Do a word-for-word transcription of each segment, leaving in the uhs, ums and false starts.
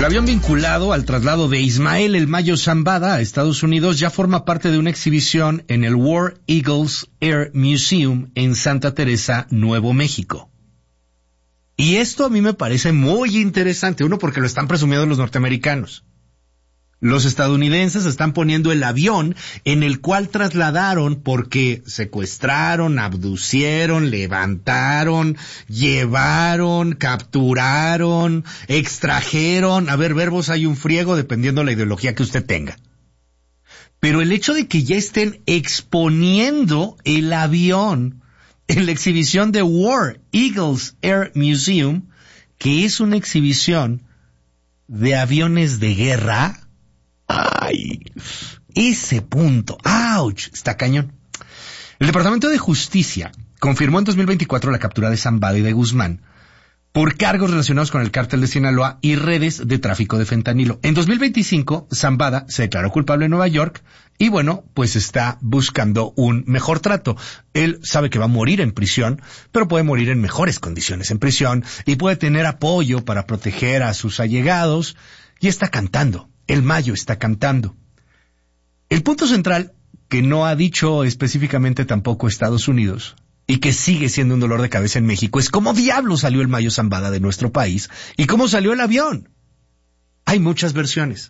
El avión vinculado al traslado de Ismael El Mayo Zambada a Estados Unidos ya forma parte de una exhibición en el War Eagles Air Museum en Santa Teresa, Nuevo México. Y esto a mí me parece muy interesante, uno porque lo están presumiendo los norteamericanos. Los estadounidenses están poniendo el avión en el cual trasladaron porque secuestraron, abducieron, levantaron, llevaron, capturaron, extrajeron. A ver, verbos hay un friego dependiendo de la ideología que usted tenga. Pero el hecho de que ya estén exponiendo el avión en la exhibición de War Eagles Air Museum, que es una exhibición de aviones de guerra. Ay, ese punto, ¡ouch!, está cañón. El Departamento de Justicia confirmó en dos mil veinticuatro la captura de Zambada y de Guzmán por cargos relacionados con el cártel de Sinaloa y redes de tráfico de fentanilo. En dos mil veinticinco, Zambada se declaró culpable en Nueva York y bueno, pues está buscando un mejor trato. Él sabe que va a morir en prisión, pero puede morir en mejores condiciones en prisión y puede tener apoyo para proteger a sus allegados y está cantando. El Mayo está cantando. El punto central, que no ha dicho específicamente tampoco Estados Unidos, y que sigue siendo un dolor de cabeza en México, es cómo diablos salió el Mayo Zambada de nuestro país y cómo salió el avión. Hay muchas versiones.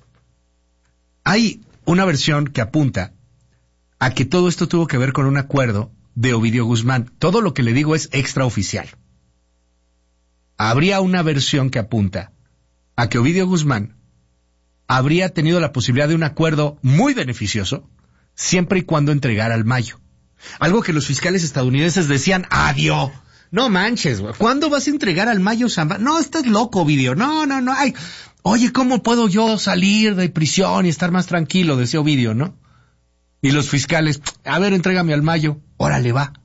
Hay una versión que apunta a que todo esto tuvo que ver con un acuerdo de Ovidio Guzmán. Todo lo que le digo es extraoficial. Habría una versión que apunta a que Ovidio Guzmán habría tenido la posibilidad de un acuerdo muy beneficioso siempre y cuando entregara al Mayo. Algo que los fiscales estadounidenses decían, adiós, no manches, güey, ¿cuándo vas a entregar al Mayo Zambada? No, estás loco, Ovidio, no, no, no, ay, oye, ¿cómo puedo yo salir de prisión y estar más tranquilo? Decía Ovidio, ¿no? Y los fiscales, a ver, entrégame al Mayo, órale, va.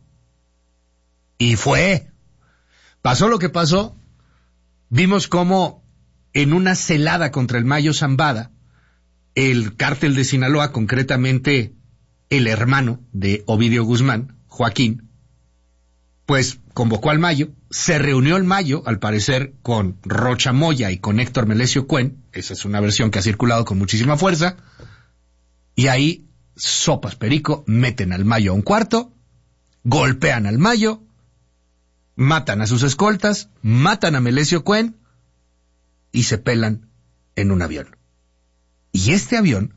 Y fue. Pasó lo que pasó, vimos cómo en una celada contra el Mayo Zambada, el cártel de Sinaloa, concretamente el hermano de Ovidio Guzmán, Joaquín, pues convocó al Mayo, se reunió el Mayo, al parecer, con Rocha Moya y con Héctor Melesio Cuen, esa es una versión que ha circulado con muchísima fuerza, y ahí, sopas perico, meten al Mayo a un cuarto, golpean al Mayo, matan a sus escoltas, matan a Melesio Cuen, y se pelan en un avión. Y este avión,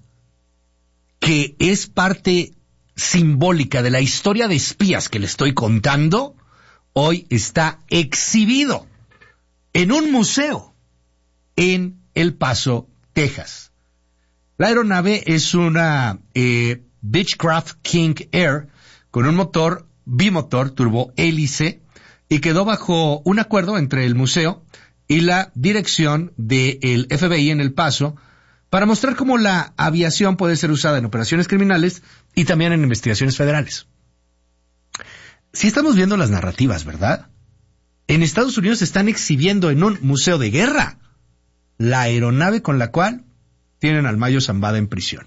que es parte simbólica de la historia de espías que le estoy contando, hoy está exhibido en un museo en El Paso, Texas. La aeronave es una eh, Beechcraft King Air con un motor bimotor turbohélice y quedó bajo un acuerdo entre el museo y la dirección del F B I en El Paso para mostrar cómo la aviación puede ser usada en operaciones criminales y también en investigaciones federales. Si estamos viendo las narrativas, ¿verdad? En Estados Unidos están exhibiendo en un museo de guerra la aeronave con la cual tienen al Mayo Zambada en prisión.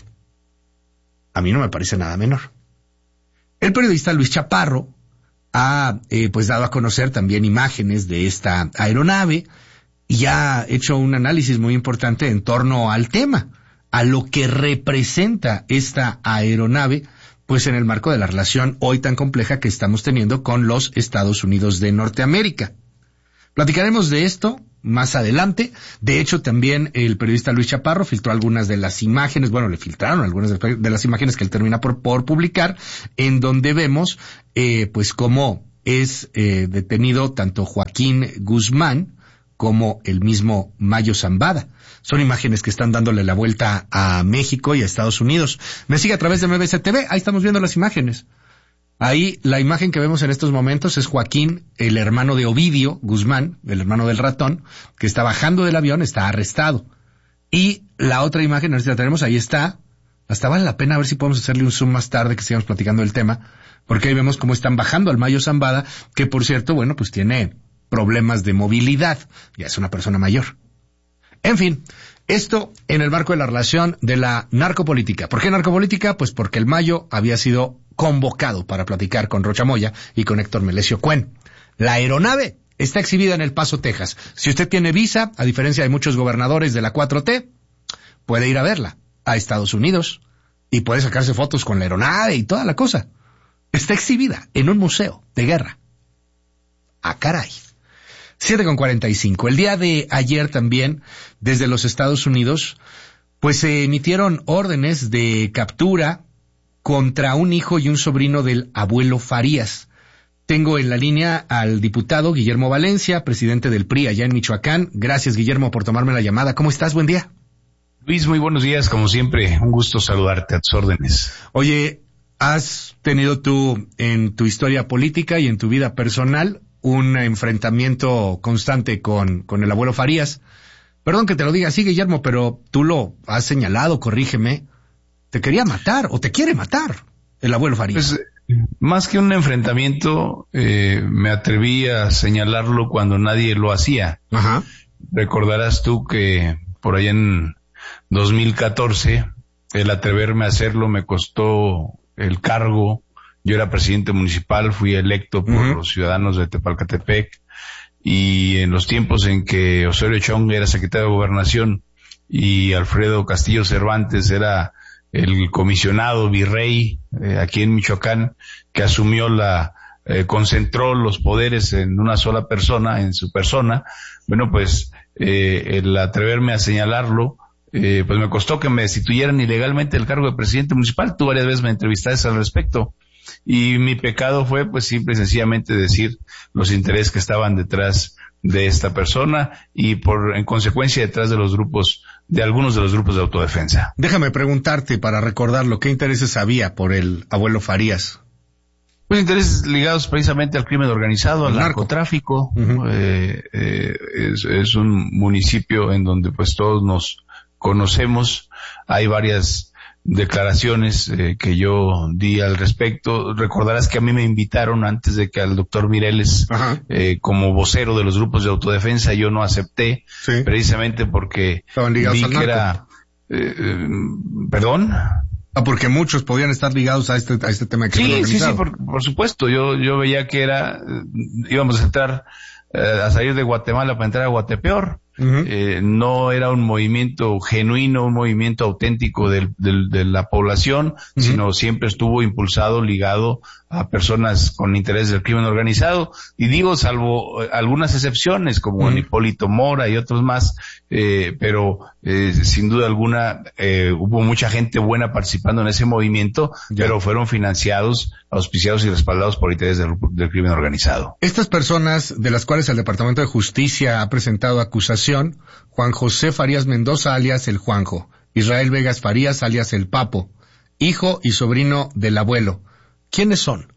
A mí no me parece nada menor. El periodista Luis Chaparro ha eh, pues dado a conocer también imágenes de esta aeronave y ha hecho un análisis muy importante en torno al tema, a lo que representa esta aeronave, pues en el marco de la relación hoy tan compleja que estamos teniendo con los Estados Unidos de Norteamérica. Platicaremos de esto más adelante. De hecho, también el periodista Luis Chaparro filtró algunas de las imágenes, bueno, le filtraron algunas de las imágenes que él termina por, por publicar, en donde vemos, eh, pues cómo es eh, detenido tanto Joaquín Guzmán como el mismo Mayo Zambada. Son imágenes que están dándole la vuelta a México y a Estados Unidos. Me sigue a través de M B C T V, ahí estamos viendo las imágenes. Ahí la imagen que vemos en estos momentos es Joaquín, el hermano de Ovidio Guzmán, el hermano del ratón, que está bajando del avión, está arrestado. Y la otra imagen, a ver si la tenemos, ahí está. Hasta vale la pena a ver si podemos hacerle un zoom más tarde que sigamos platicando del tema, porque ahí vemos cómo están bajando al Mayo Zambada, que por cierto, bueno, pues tiene problemas de movilidad, ya es una persona mayor. En fin, esto en el marco de la relación de la narcopolítica. ¿Por qué narcopolítica? Pues porque el Mayo había sido convocado para platicar con Rocha Moya y con Héctor Melesio Cuen. La aeronave está exhibida en El Paso, Texas. Si usted tiene visa, a diferencia de muchos gobernadores de la cuatro T, puede ir a verla a Estados Unidos y puede sacarse fotos con la aeronave y toda la cosa. Está exhibida en un museo de guerra. ¡Ah, caray! siete con cuarenta y cinco. El día de ayer también, desde los Estados Unidos, pues se emitieron órdenes de captura contra un hijo y un sobrino del abuelo Farías. Tengo en la línea al diputado Guillermo Valencia, presidente del P R I allá en Michoacán. Gracias, Guillermo, por tomarme la llamada. ¿Cómo estás? Buen día. Luis, muy buenos días, como siempre. Un gusto saludarte, a tus órdenes. Oye, ¿has tenido tú en tu historia política y en tu vida personal un enfrentamiento constante con, con el abuelo Farías? Perdón que te lo diga así, Guillermo, pero tú lo has señalado, corrígeme. Te quería matar o te quiere matar el abuelo Farías. Pues, más que un enfrentamiento, eh, me atreví a señalarlo cuando nadie lo hacía. Ajá. Recordarás tú que por allá en dos mil catorce, el atreverme a hacerlo me costó el cargo. Yo era presidente municipal, fui electo por uh-huh. los ciudadanos de Tepalcatepec, y en los tiempos en que Osorio Chong era secretario de Gobernación y Alfredo Castillo Cervantes era el comisionado virrey eh, aquí en Michoacán, que asumió la, eh, concentró los poderes en una sola persona, en su persona. Bueno, pues eh, el atreverme a señalarlo, eh, pues me costó que me destituyeran ilegalmente del cargo de presidente municipal. Tú varias veces me entrevistaste al respecto. Y mi pecado fue, pues, simple y sencillamente decir los intereses que estaban detrás de esta persona y, por, en consecuencia, detrás de los grupos, de algunos de los grupos de autodefensa. Déjame preguntarte, para recordarlo, ¿qué intereses había por el abuelo Farías? Pues intereses ligados precisamente al crimen organizado, al narcotráfico. Uh-huh. eh, eh, es, es un municipio en donde, pues, todos nos conocemos. Hay varias declaraciones eh, que yo di al respecto. Recordarás que a mí me invitaron antes de que al doctor Mireles eh, como vocero de los grupos de autodefensa. Yo no acepté, sí, precisamente porque vi que era eh, eh, perdón ah, porque muchos podían estar ligados a este a este tema de crimen sí organizado. sí sí por, por supuesto. Yo yo veía que era eh, íbamos a entrar eh, a salir de Guatemala para entrar a Guatepeor. Uh-huh. Eh, no era un movimiento genuino, un movimiento auténtico del, del, de la población, uh-huh, sino siempre estuvo impulsado, ligado a personas con interés del crimen organizado. Y digo, salvo eh, algunas excepciones, como uh-huh. Hipólito Mora y otros más, eh, pero eh, sin duda alguna eh, hubo mucha gente buena participando en ese movimiento, ya, pero fueron financiados, auspiciados y respaldados por intereses del, del crimen organizado. Estas personas, de las cuales el Departamento de Justicia ha presentado acusación, Juan José Farías Mendoza, alias el Juanjo; Israel Vegas Farías, alias el Papo; hijo y sobrino del abuelo. ¿Quiénes son?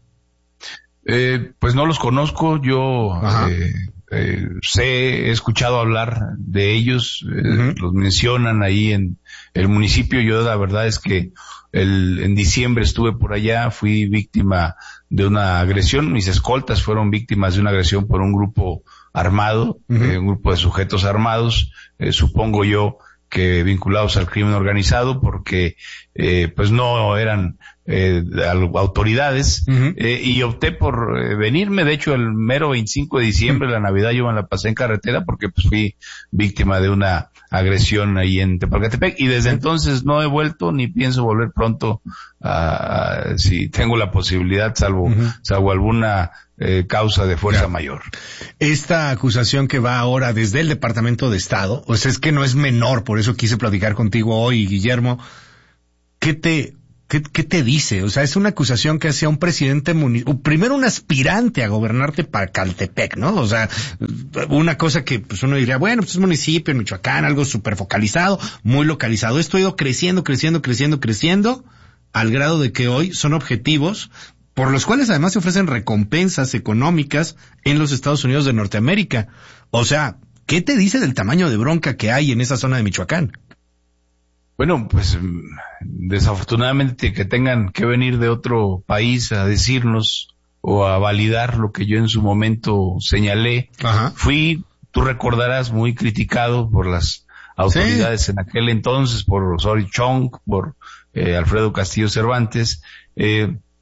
Eh, pues no los conozco. Yo eh, eh, sé, he escuchado hablar de ellos. Eh, uh-huh. Los mencionan ahí en el municipio. Yo la verdad es que el, en diciembre estuve por allá, fui víctima de una agresión. Mis escoltas fueron víctimas de una agresión por un grupo armado, uh-huh. eh, un grupo de sujetos armados, eh, supongo yo que vinculados al crimen organizado, porque eh, pues no eran eh, autoridades, uh-huh. eh, y opté por eh, venirme. De hecho, el mero veinticinco de diciembre, uh-huh. la Navidad, yo me la pasé en carretera porque pues fui víctima de una agresión ahí en Tepalcatepec, y desde uh-huh. entonces no he vuelto ni pienso volver pronto, a, a, si tengo la posibilidad, salvo, uh-huh. salvo alguna Eh, causa de fuerza, ya, mayor. Esta acusación que va ahora desde el Departamento de Estado, pues es que no es menor, por eso quise platicar contigo hoy, Guillermo. ¿Qué te, qué, qué te dice? O sea, es una acusación que hacía un presidente municipal, primero un aspirante a gobernar Tepalcatepec, ¿no? O sea, una cosa que pues uno diría, bueno, pues es municipio en Michoacán, algo súper focalizado, muy localizado. Esto ha ido creciendo, creciendo, creciendo, creciendo, al grado de que hoy son objetivos por los cuales además se ofrecen recompensas económicas en los Estados Unidos de Norteamérica. O sea, ¿qué te dice del tamaño de bronca que hay en esa zona de Michoacán? Bueno, pues desafortunadamente que tengan que venir de otro país a decirnos o a validar lo que yo en su momento señalé. Ajá. Fui, tú recordarás, muy criticado por las autoridades, sí, en aquel entonces, por Osorio Chong, por eh, Alfredo Castillo Cervantes. Eh,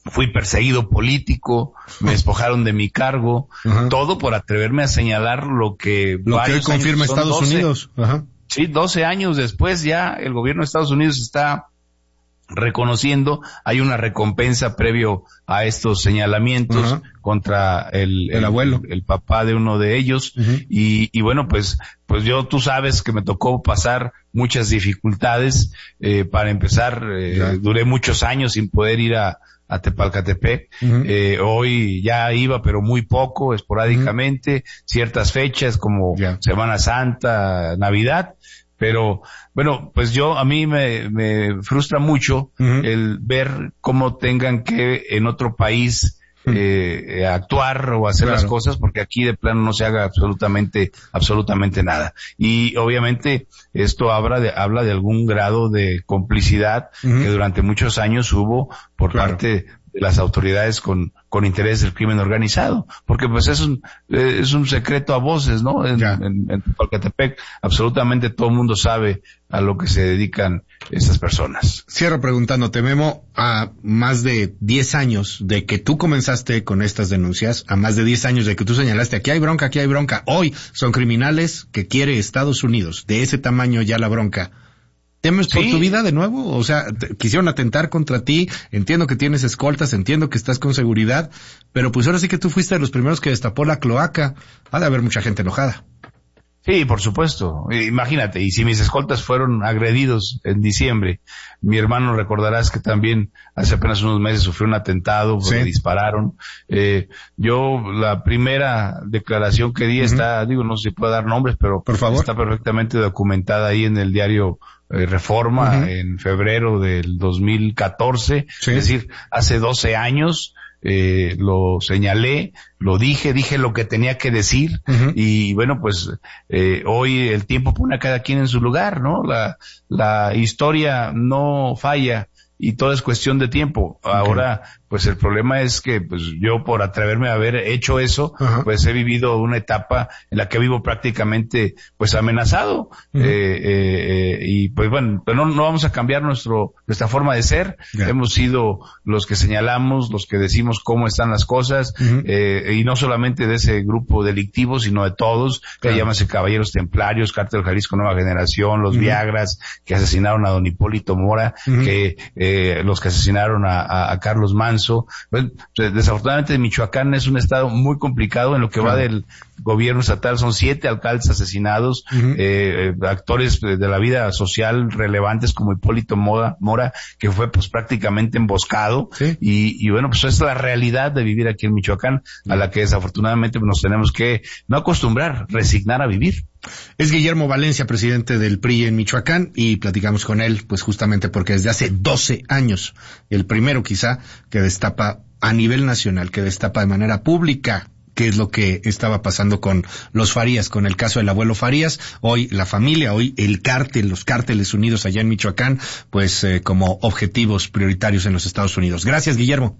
fui perseguido político, me despojaron de mi cargo, uh-huh. todo por atreverme a señalar lo que... Lo que hoy confirma Estados doce, Unidos. Ajá. Sí, doce años después ya el gobierno de Estados Unidos está reconociendo, hay una recompensa previo a estos señalamientos uh-huh. contra el, el, el abuelo, el, el papá de uno de ellos, uh-huh. y, y bueno, pues, pues yo, tú sabes que me tocó pasar muchas dificultades, eh, para empezar, eh, duré muchos años sin poder ir a, a Tepalcatepec, uh-huh. eh, hoy ya iba, pero muy poco, esporádicamente, uh-huh. ciertas fechas como yeah. Semana Santa, Navidad, pero bueno, pues yo, a mí me, me frustra mucho uh-huh. el ver cómo tengan que en otro país uh-huh. eh, actuar o hacer claro. las cosas, porque aquí de plano no se haga absolutamente, absolutamente nada. Y obviamente esto habla de, habla de algún grado de complicidad uh-huh. que durante muchos años hubo por claro. parte de las autoridades con, con interés del crimen organizado, porque pues es un, eh, es un secreto a voces, ¿no? En, en, en Tepalcatepec absolutamente todo el mundo sabe a lo que se dedican estas personas. Cierro preguntándote, Memo, a más de diez años de que tú comenzaste con estas denuncias, a más de diez años de que tú señalaste, aquí hay bronca, aquí hay bronca, hoy son criminales que quiere Estados Unidos, de ese tamaño ya la bronca. ¿Temes por sí. tu vida de nuevo? O sea, te, quisieron atentar contra ti, entiendo que tienes escoltas, entiendo que estás con seguridad, pero pues ahora sí que tú fuiste de los primeros que destapó la cloaca. Ha de haber mucha gente enojada. Sí, por supuesto. Imagínate, y si mis escoltas fueron agredidos en diciembre, mi hermano recordarás que también hace apenas unos meses sufrió un atentado, porque sí. dispararon. Eh, yo, la primera declaración que di uh-huh. está, digo, no sé si puedo dar nombres, pero por favor. Está perfectamente documentada ahí en el diario eh, Reforma uh-huh. en febrero del dos mil catorce, sí. es decir, hace doce años. Eh, lo señalé, lo dije, dije lo que tenía que decir, uh-huh. y bueno, pues, eh, hoy el tiempo pone a cada quien en su lugar, ¿no? La, la historia no falla y todo es cuestión de tiempo. Okay. Ahora, pues el problema es que, pues yo por atreverme a haber hecho eso, uh-huh. pues he vivido una etapa en la que vivo prácticamente, pues amenazado, uh-huh. eh, eh, y pues bueno, pero no, no vamos a cambiar nuestro, nuestra forma de ser. Yeah. Hemos sido los que señalamos, los que decimos cómo están las cosas, uh-huh. eh, y no solamente de ese grupo delictivo, sino de todos, que claro. llámase Caballeros Templarios, Cártel Jalisco Nueva Generación, los uh-huh. Viagras, que asesinaron a don Hipólito Mora, uh-huh. que, eh, los que asesinaron a, a, a Carlos Manso. Bueno, desafortunadamente Michoacán es un estado muy complicado en lo que claro. va del gobierno estatal, son siete alcaldes asesinados, uh-huh. eh, actores de la vida social relevantes como Hipólito Mora, Mora que fue pues prácticamente emboscado, ¿sí? y, y bueno, pues es la realidad de vivir aquí en Michoacán, uh-huh. a la que desafortunadamente nos tenemos que no acostumbrar, resignar a vivir. Es Guillermo Valencia, presidente del P R I en Michoacán, y platicamos con él, pues justamente porque desde hace doce años, el primero quizá, que destapa a nivel nacional, que destapa de manera pública qué es lo que estaba pasando con los Farías, con el caso del abuelo Farías, hoy la familia, hoy el cártel, los cárteles unidos allá en Michoacán, pues eh, como objetivos prioritarios en los Estados Unidos. Gracias, Guillermo.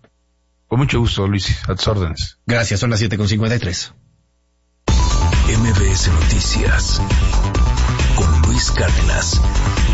Con mucho gusto, Luis, a tus órdenes. Gracias, son las siete con cincuenta y tres. M B S Noticias con Luis Cárdenas.